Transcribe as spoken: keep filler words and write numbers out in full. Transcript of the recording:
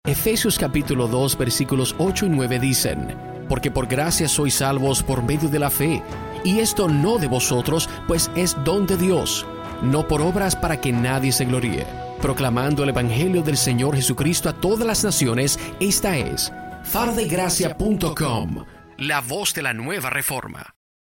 Efesios capítulo dos versículos ocho y nueve dicen: porque por gracia sois salvos por medio de la fe, y esto no de vosotros, pues es don de Dios, no por obras para que nadie se gloríe. Proclamando el Evangelio del Señor Jesucristo a todas las naciones, esta es faro de gracia punto com, la voz de la nueva reforma.